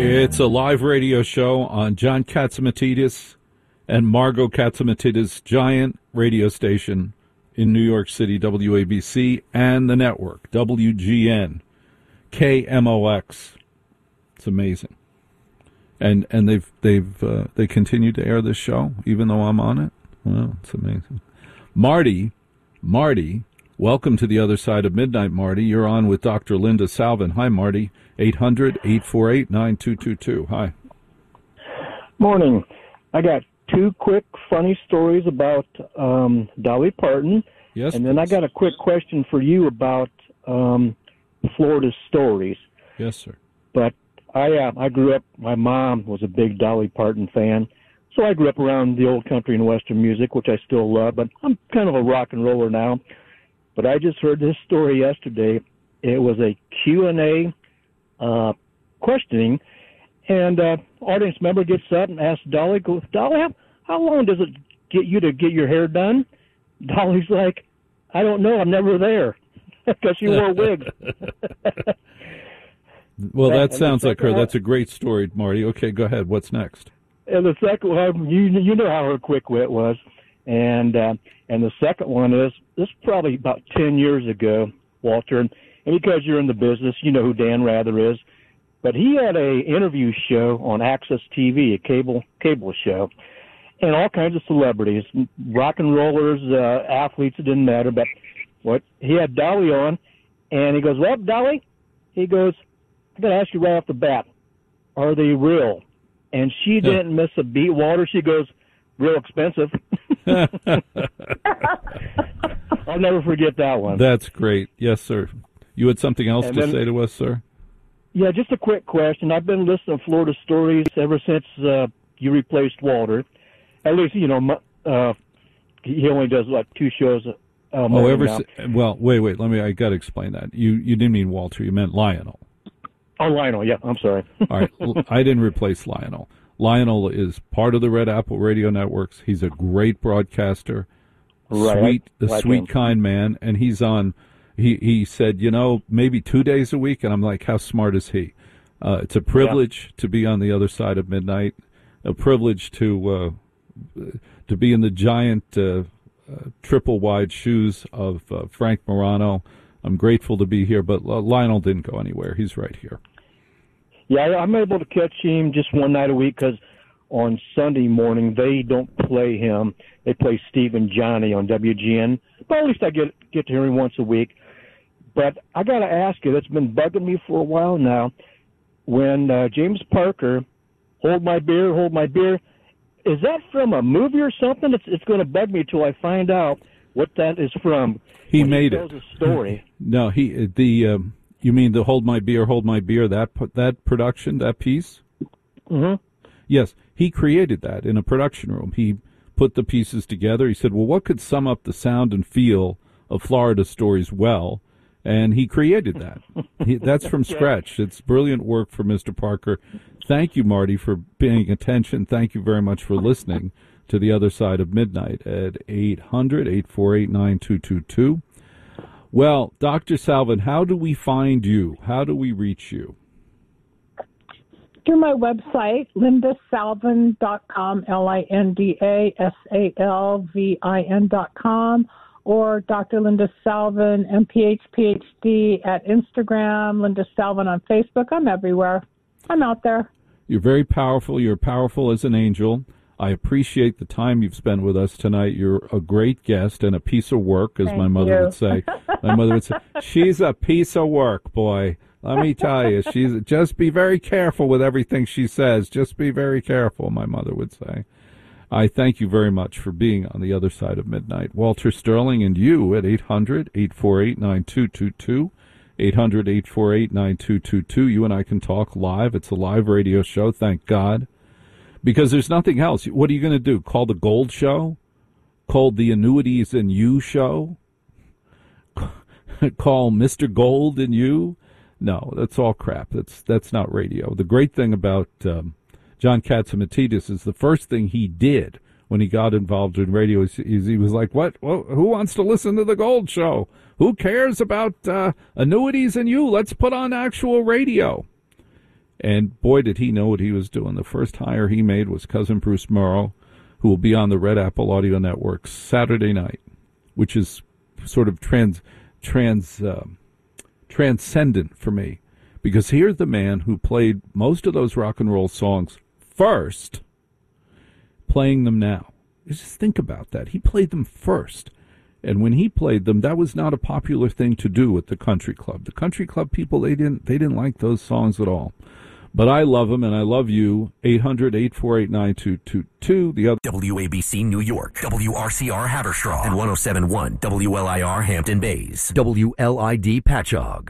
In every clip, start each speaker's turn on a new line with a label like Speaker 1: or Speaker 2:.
Speaker 1: It's a live radio show on John Catsimatidis and Margot Catsimatidis' giant radio station in New York City, WABC, and the network, WGN, KMOX. It's amazing. And they continue to air this show, even though I'm on it. Well, it's amazing. Marty, welcome to the other side of midnight, Marty. You're on with Dr. Linda Salvin. Hi, Marty. 800-848-9222. Hi.
Speaker 2: Morning. I got two quick funny stories about Dolly Parton.
Speaker 1: Yes,
Speaker 2: and then
Speaker 1: please.
Speaker 2: I got a quick question for you about Florida stories.
Speaker 1: Yes, sir.
Speaker 2: But I grew up, my mom was a big Dolly Parton fan, so I grew up around the old country and western music, which I still love, but I'm kind of a rock and roller now. But I just heard this story yesterday. It was a Q&A questioning, and audience member gets up and asks Dolly, Dolly, how long does it get you to get your hair done? Dolly's like, I don't know, I'm never there, because she wore a wig.
Speaker 1: Well, that sounds like her. That's a great story, Marty. Okay, go ahead. What's next?
Speaker 2: And the second one, you know how her quick wit was, and the second one is, this is probably about 10 years ago, Walter, and because you're in the business, you know who Dan Rather is, but he had a interview show on Access TV, a cable show, and all kinds of celebrities, rock and rollers, athletes, it didn't matter, but he had Dolly on, and he goes, well, Dolly, he goes, I got to ask you right off the bat, are they real? And she didn't miss a beat, Walter. She goes, real expensive. I'll never forget that one.
Speaker 1: That's great. Yes, sir. You had something else to say to us, sir?
Speaker 2: Yeah, just a quick question. I've been listening to Florida Stories ever since you replaced Walter. At least, you know, he only does like 2 shows a morning now.
Speaker 1: Well, wait. I got to explain that. You didn't mean Walter. You meant Lionel.
Speaker 2: Oh, Lionel. Yeah, I'm sorry.
Speaker 1: All right. I didn't replace Lionel. Lionel is part of the Red Apple Radio Networks. He's a great broadcaster,
Speaker 2: right.
Speaker 1: sweet, kind man, and he's on. He said, you know, maybe 2 days a week, and I'm like, how smart is he? It's a privilege to be on the other side of midnight, a privilege to be in the giant triple wide shoes of Frank Morano. I'm grateful to be here, but Lionel didn't go anywhere. He's right here.
Speaker 2: Yeah, I'm able to catch him just one night a week because on Sunday morning they don't play him. They play Steve and Johnny on WGN. But at least I get to hear him once a week. But I got to ask you, that's been bugging me for a while now. When James Parker, Hold My Beer, is that from a movie or something? It's going to bug me till I find out what that is from.
Speaker 1: He made it.
Speaker 2: A story.
Speaker 1: No, you mean the Hold My Beer, that production, that piece?
Speaker 2: Mm-hmm.
Speaker 1: Yes, he created that in a production room. He put the pieces together. He said, well, what could sum up the sound and feel of Florida Stories well? And he created that. That's from scratch. It's brilliant work for Mr. Parker. Thank you, Marty, for paying attention. Thank you very much for listening to The Other Side of Midnight at 800-848-9222. Well, Dr. Salvin, how do we find you? How do we reach you?
Speaker 3: Through my website, lindasalvin.com, LindaSalvin.com, or Dr. Linda Salvin, MPH, PhD at Instagram, Linda Salvin on Facebook. I'm everywhere. I'm out there.
Speaker 1: You're very powerful. You're powerful as an angel. I appreciate the time you've spent with us tonight. You're a great guest and a piece of work, as my mother would say. My mother would say, she's a piece of work, boy. Let me tell you, just be very careful with everything she says. Just be very careful, my mother would say. I thank you very much for being on the other side of midnight. Walter Sterling and you at 800-848-9222. 800-848-9222. You and I can talk live. It's a live radio show, thank God. Because there's nothing else. What are you going to do? Call the Gold Show? Call the Annuities and You Show? Call Mr. Gold and You? No, that's all crap. That's not radio. The great thing about John Catsimatidis is the first thing he did when he got involved in radio is he was like, what? Well, who wants to listen to the Gold Show? Who cares about Annuities and You? Let's put on actual radio. And boy, did he know what he was doing. The first hire he made was cousin Bruce Morrow, who will be on the Red Apple Audio Network Saturday night, which is sort of transcendent for me. Because here's the man who played most of those rock and roll songs first, playing them now. Just think about that. He played them first. And when he played them, that was not a popular thing to do at the country club. The country club people, they didn't like those songs at all. But I love them, and I love you. 800-848-9222. The other
Speaker 4: WABC New York, WRCR Haverstraw, and 107.1 WLIR Hampton Bays, WLID Patchogue.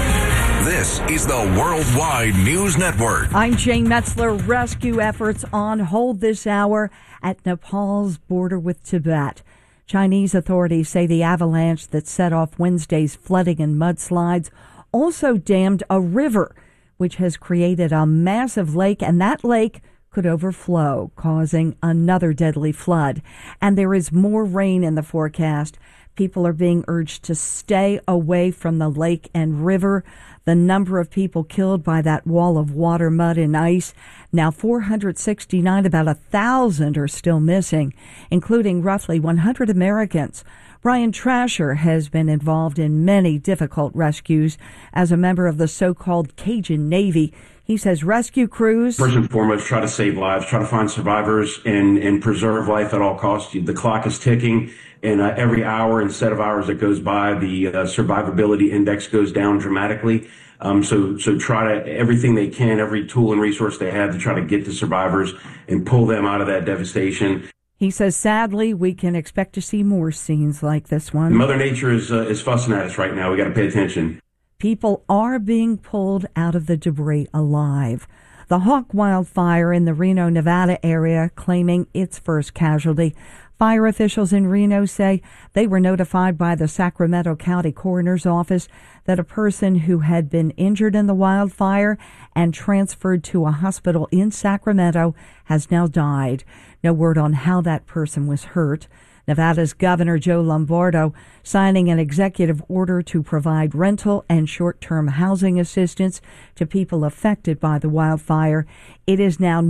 Speaker 4: This is the Worldwide News Network.
Speaker 5: I'm Jane Metzler. Rescue efforts on hold this hour at Nepal's border with Tibet. Chinese authorities say the avalanche that set off Wednesday's flooding and mudslides also dammed a river, which has created a massive lake, and that lake could overflow, causing another deadly flood. And there is more rain in the forecast. People are being urged to stay away from the lake and river. The number of people killed by that wall of water, mud, and ice, now 469, about 1,000 are still missing, including roughly 100 Americans. Brian Trasher has been involved in many difficult rescues as a member of the so-called Cajun Navy. He says rescue crews,
Speaker 6: first and foremost, try to save lives, try to find survivors, and preserve life at all costs. The clock is ticking, and every hour and set of hours that goes by, the survivability index goes down dramatically. So try to, everything they can, every tool and resource they have to try to get the survivors and pull them out of that devastation.
Speaker 5: He says, sadly, we can expect to see more scenes like this one.
Speaker 6: Mother Nature is fussing at us right now. We got to pay attention.
Speaker 5: People are being pulled out of the debris alive. The Hawk wildfire in the Reno, Nevada area claiming its first casualty. Fire officials in Reno say they were notified by the Sacramento County Coroner's Office that a person who had been injured in the wildfire and transferred to a hospital in Sacramento has now died. No word on how that person was hurt. Nevada's Governor Joe Lombardo signing an executive order to provide rental and short-term housing assistance to people affected by the wildfire. It is now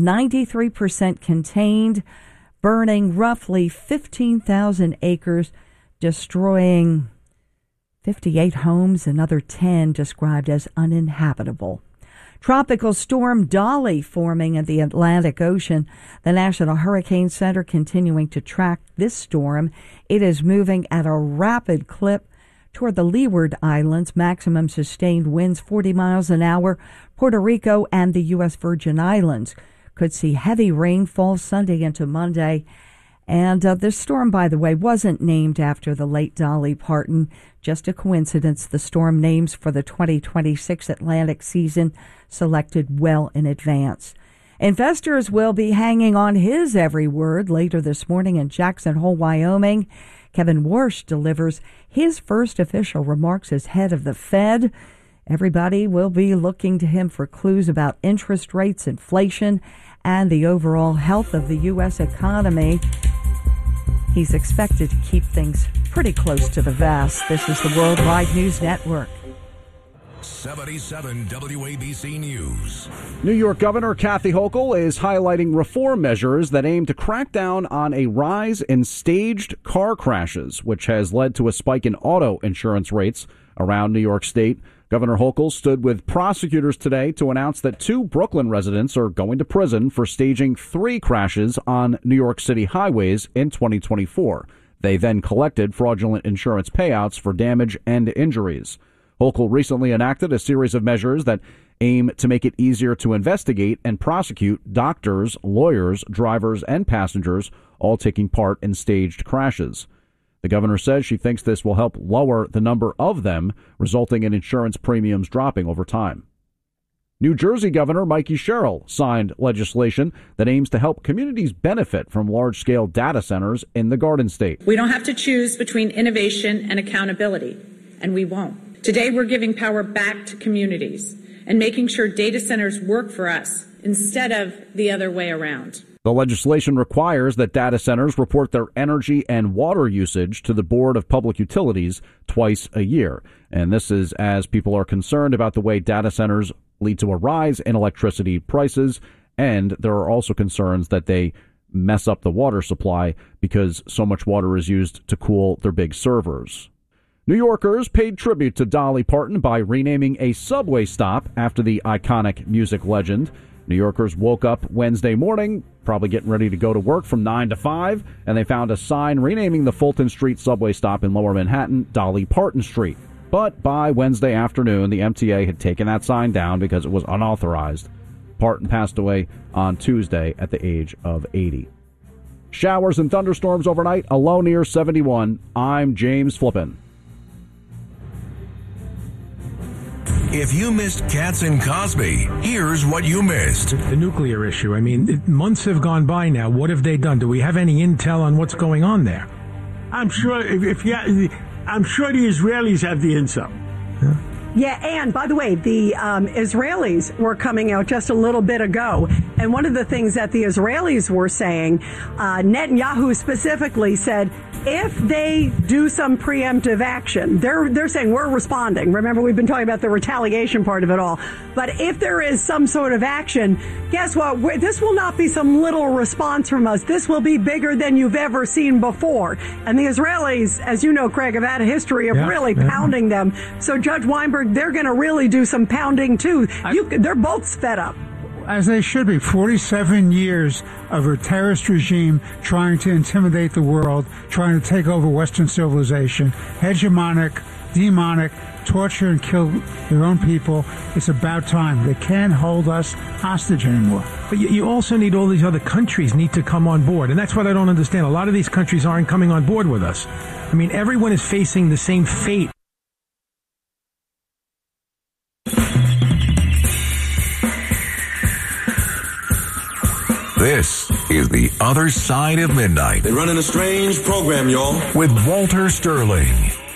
Speaker 5: 93% contained, burning roughly 15,000 acres, destroying 58 homes, another 10 described as uninhabitable. Tropical storm Dolly forming in the Atlantic Ocean. The National Hurricane Center continuing to track this storm. It is moving at a rapid clip toward the Leeward Islands. Maximum sustained winds 40 miles an hour. Puerto Rico and the U.S. Virgin Islands could see heavy rainfall Sunday into Monday. And this storm, by the way, wasn't named after the late Dolly Parton. Just a coincidence. The storm names for the 2026 Atlantic season selected well in advance. Investors will be hanging on his every word later this morning in Jackson Hole, Wyoming. Kevin Warsh delivers his first official remarks as head of the Fed. Everybody will be looking to him for clues about interest rates, inflation, and the overall health of the U.S. economy. He's expected to keep things pretty close to the vest. This is the Worldwide News Network.
Speaker 4: 77 WABC News.
Speaker 7: New York Governor Kathy Hochul is highlighting reform measures that aim to crack down on a rise in staged car crashes, which has led to a spike in auto insurance rates around New York State. Governor Hochul stood with prosecutors today to announce that 2 Brooklyn residents are going to prison for staging 3 crashes on New York City highways in 2024. They then collected fraudulent insurance payouts for damage and injuries. Hochul recently enacted a series of measures that aim to make it easier to investigate and prosecute doctors, lawyers, drivers, and passengers all taking part in staged crashes. The governor says she thinks this will help lower the number of them, resulting in insurance premiums dropping over time. New Jersey Governor Mikey Sherrill signed legislation that aims to help communities benefit from large-scale data centers in the Garden State.
Speaker 8: We don't have to choose between innovation and accountability, and we won't. Today, we're giving power back to communities and making sure data centers work for us instead of the other way around.
Speaker 7: The legislation requires that data centers report their energy and water usage to the Board of Public Utilities twice a year. And this is as people are concerned about the way data centers lead to a rise in electricity prices, and there are also concerns that they mess up the water supply because so much water is used to cool their big servers. New Yorkers paid tribute to Dolly Parton by renaming a subway stop after the iconic music legend. New Yorkers woke up Wednesday morning, probably getting ready to go to work from 9 to 5, and they found a sign renaming the Fulton Street subway stop in Lower Manhattan Dolly Parton Street. But by Wednesday afternoon, the MTA had taken that sign down because it was unauthorized. Parton passed away on Tuesday at the age of 80. Showers and thunderstorms overnight, a low near 71. I'm James Flippin.
Speaker 4: If you missed Katz and Cosby, here's what you missed.
Speaker 9: The nuclear issue. I mean, months have gone by now. What have they done? Do we have any intel on what's going on there?
Speaker 10: I'm sure I'm sure the Israelis have the intel.
Speaker 11: Yeah, and by the way, the Israelis were coming out just a little bit ago, and one of the things that the Israelis were saying, Netanyahu specifically said, if they do some preemptive action, they're saying we're responding. Remember, we've been talking about the retaliation part of it all. But if there is some sort of action, guess what? This will not be some little response from us. This will be bigger than you've ever seen before. And the Israelis, as you know, Craig, have had a history of really pounding them. So Judge Weinberg, they're going to really do some pounding too. They're both fed up.
Speaker 10: As they should be. 47 years of a terrorist regime trying to intimidate the world, trying to take over Western civilization, hegemonic, demonic, torture and kill their own people. It's about time. They can't hold us hostage anymore.
Speaker 9: But you also need all these other countries need to come on board. And that's what I don't understand. A lot of these countries aren't coming on board with us. I mean, everyone is facing the same fate.
Speaker 4: This is The Other Side of Midnight.
Speaker 12: They're running a strange program, y'all.
Speaker 4: With Walter Sterling.